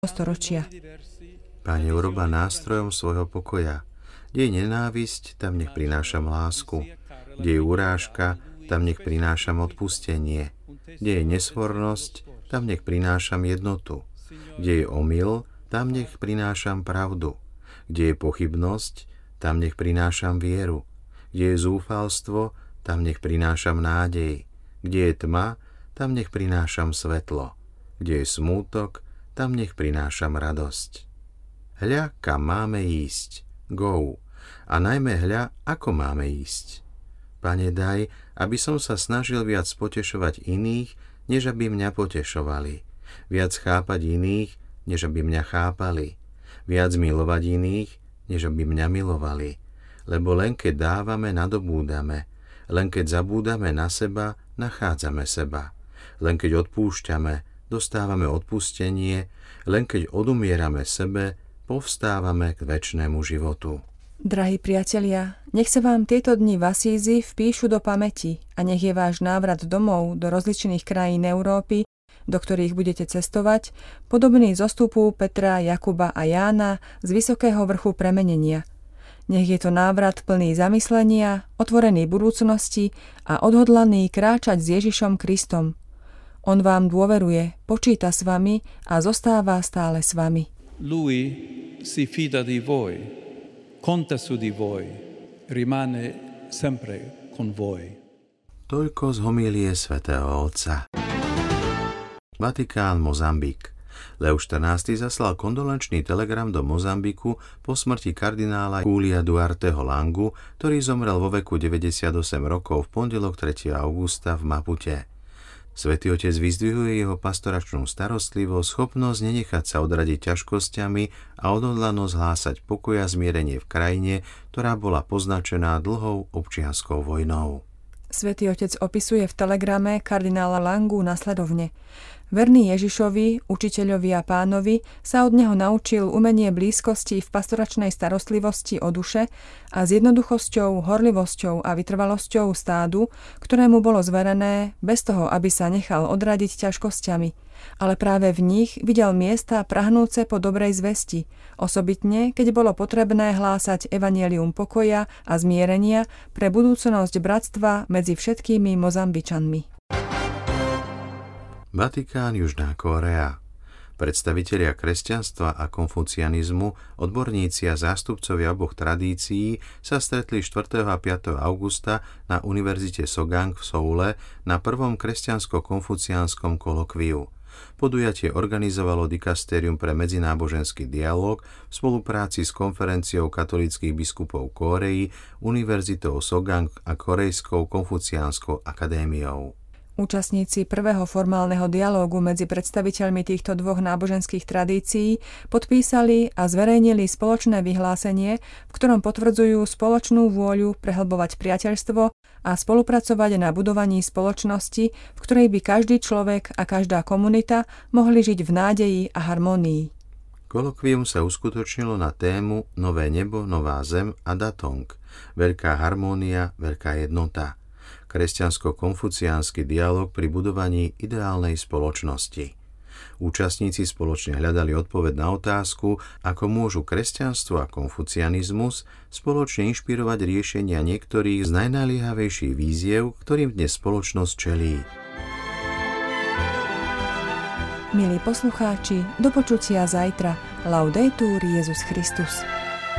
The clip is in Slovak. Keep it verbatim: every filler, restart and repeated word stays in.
storočia. Pane, uroba nástrojom svojho pokoja. Kde je nenávisť, tam nech prinášam lásku. Kde je urážka, tam nech prinášam odpustenie. Kde je nesvornosť, tam nech prinášam jednotu. Kde je omyl, tam nech prinášam pravdu. Kde je pochybnosť, tam nech prinášam vieru. Kde je zúfalstvo, tam nech prinášam nádej. Kde je tma, tam nech prinášam svetlo. Kde je smútok, tam nech prinášam radosť. Hľa, kam máme ísť. Go. A najmä hľa, ako máme ísť. Pane, daj, aby som sa snažil viac potešovať iných, než aby mňa potešovali. Viac chápať iných, než aby mňa chápali. Viac milovať iných, než aby mňa milovali. Lebo len keď dávame, nadobúdame. Len keď zabúdame na seba, nachádzame seba. Len keď odpúšťame, dostávame odpustenie. Len keď odumierame sebe, povstávame k večnému životu. Drahí priatelia, nech sa vám tieto dni v Asízi vpíšu do pamäti a nech je váš návrat domov do rozličných krajín Európy, do ktorých budete cestovať, podobný zostupu Petra, Jakuba a Jána z vysokého vrchu premenenia. Nech je to návrat plný zamyslenia, otvorený budúcnosti a odhodlaný kráčať s Ježišom Kristom. On vám dôveruje, počíta s vami a zostáva stále s vami. Lui si fida di voi, conta su di voi, rimane sempre con voi. Toľko z homílie svätého Otca. Vatikán, Mozambik. Leo štrnásty zaslal kondolenčný telegram do Mozambiku po smrti kardinála Julia Duarteho Langu, ktorý zomrel vo veku deväťdesiatosem rokov v pondelok tretieho augusta v Mapute. Svätý Otec vyzdvihuje jeho pastoračnú starostlivosť, schopnosť nenechať sa odradiť ťažkosťami a odhodlanosť hlásať pokoj a zmierenie v krajine, ktorá bola poznačená dlhou občianskou vojnou. Svätý Otec opisuje v telegrame kardinála Langu nasledovne. Verný Ježišovi, učiteľovi a pánovi, sa od neho naučil umenie blízkosti v pastoračnej starostlivosti o duše a s jednoduchosťou, horlivosťou a vytrvalosťou stádu, ktorému bolo zverené, bez toho, aby sa nechal odradiť ťažkosťami. Ale práve v nich videl miesta prahnúce po dobrej zvesti, osobitne, keď bolo potrebné hlásať evanjelium pokoja a zmierenia pre budúcnosť bratstva medzi všetkými Mozambičanmi. Vatikán, Južná Kórea. Predstavitelia kresťanstva a konfucianizmu, odborníci a zástupcovia oboch tradícií sa stretli štvrtého a piateho augusta na Univerzite Sogang v Soule na prvom kresťansko-konfuciánskom kolokviu. Podujatie organizovalo Dikastérium pre medzináboženský dialóg v spolupráci s Konferenciou katolíckych biskupov Kórei, Univerzitou Sogang a Korejskou konfuciánskou akadémiou. Účastníci prvého formálneho dialógu medzi predstaviteľmi týchto dvoch náboženských tradícií podpísali a zverejnili spoločné vyhlásenie, v ktorom potvrdzujú spoločnú vôľu prehlbovať priateľstvo a spolupracovať na budovaní spoločnosti, v ktorej by každý človek a každá komunita mohli žiť v nádeji a harmónii. Kolokvium sa uskutočnilo na tému Nové nebo, nová zem a Datong. Veľká harmónia, veľká jednota. Kresťansko-konfuciánsky dialóg pri budovaní ideálnej spoločnosti. Účastníci spoločne hľadali odpoveď na otázku, ako môžu kresťanstvo a konfucianizmus spoločne inšpirovať riešenia niektorých z najnaliehavejších víziev, ktorým dnes spoločnosť čelí. Milí poslucháči, do počutia zajtra. Laudetur Jesus Christus.